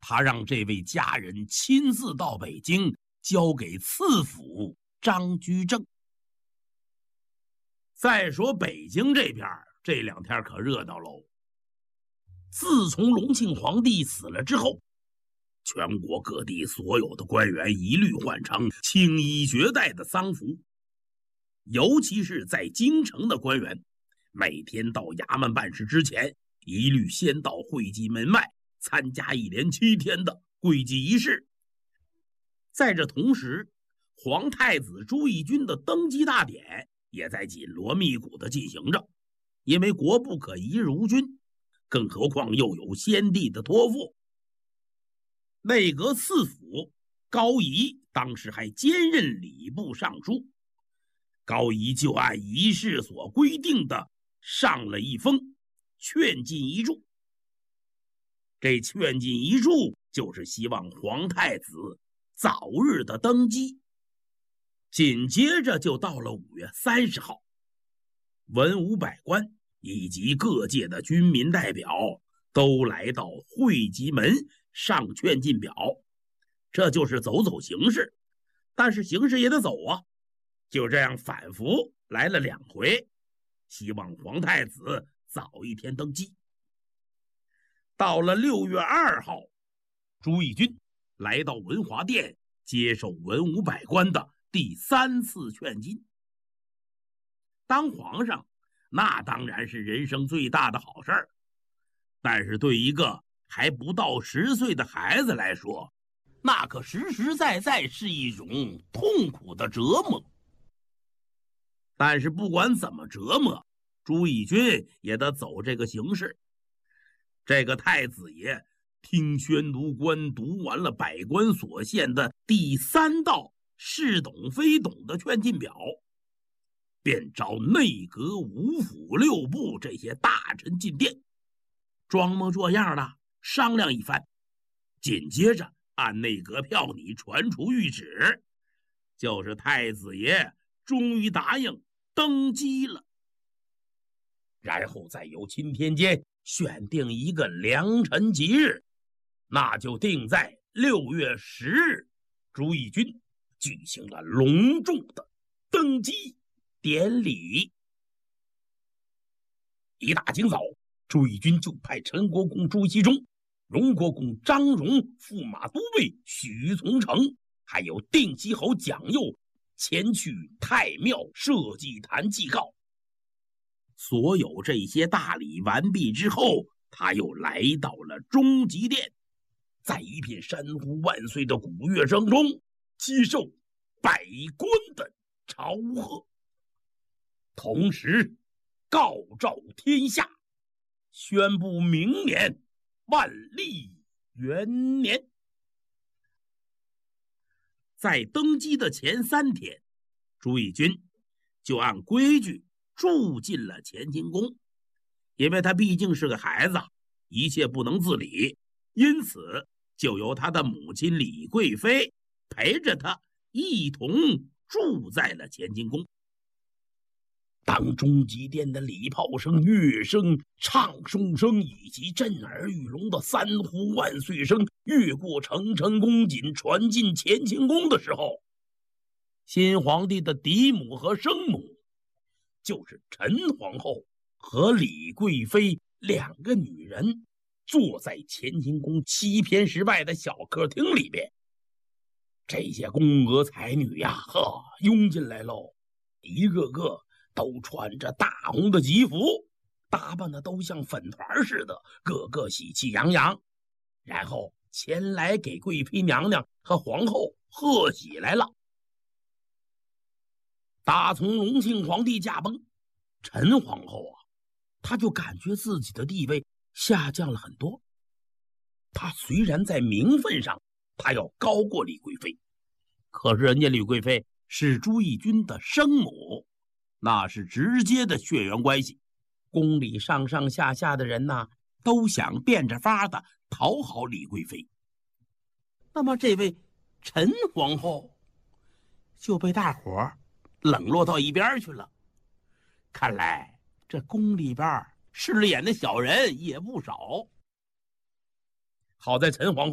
他让这位家人亲自到北京交给赐府张居正。再说北京这边，这2天可热闹喽。自从隆庆皇帝死了之后，全国各地所有的官员一律换成青衣绝代的丧服，尤其是在京城的官员，每天到衙门办事之前，一律先到会稽门外参加1连7天的会稽仪式。在这同时，皇太子朱翊钧的登基大典也在紧锣密鼓地进行着，因为国不可一日无君，更何况又有先帝的托付。内阁赐府高仪当时还兼任礼部尚书，高仪就按仪式所规定的上了一封劝进遗嘱。这劝进遗嘱就是希望皇太子早日的登基。紧接着就到了5月30号，文武百官以及各界的军民代表都来到会稽门上劝进表，这就是走走形式，但是形式也得走啊。就这样反复来了2回，希望皇太子早一天登基。到了6月2号，朱翊钧来到文华殿接受文武百官的第3次劝进。当皇上那当然是人生最大的好事儿，但是对一个还不到10岁的孩子来说，那可实实在在是一种痛苦的折磨。但是不管怎么折磨，朱翊钧也得走这个形式。这个太子爷听宣读官读完了百官所献的第3道是懂非懂的劝进表，便召内阁5府6部这些大臣进殿，装模作样的商量一番，紧接着按内阁票拟传出谕旨，就是太子爷终于答应登基了。然后再由钦天监选定一个良辰吉日，那就定在6月10日，朱翊钧举行了隆重的登基典礼。一大清早，朱翊钧就派陈国公朱熹忠、荣国公张荣、驸马都尉许从成，还有定西侯蒋佑前去太庙社稷坛祭告。所有这些大礼完毕之后，他又来到了中极殿，在一片山呼万岁的鼓乐声中接受百官的朝贺，同时告诏天下，宣布明年万历元年。在登基的前3天，朱翊钧就按规矩住进了乾清宫，因为他毕竟是个孩子，一切不能自理，因此就由他的母亲李贵妃陪着他一同住在了乾清宫。当中极殿的礼炮声、乐声、唱诵声以及震耳欲聋的3呼万岁声越过层层宫锦传进乾清宫的时候，新皇帝的嫡母和生母，就是陈皇后和李贵妃2个女人，坐在乾清宫7偏10外的小客厅里边。这些宫娥才女呀，拥进来喽，一个个都穿着大红的吉服，打扮的都像粉团似的，个个喜气洋洋，然后前来给贵妃娘娘和皇后贺喜来了。打从隆庆皇帝驾崩，陈皇后她就感觉自己的地位下降了很多。她虽然在名分上她要高过李贵妃，可是人家李贵妃是朱翊钧的生母，那是直接的血缘关系。宫里上上下下的人都想变着法的讨好李贵妃。那么这位陈皇后就被大伙儿冷落到一边去了。看来这宫里边势利眼的小人也不少。好在陈皇后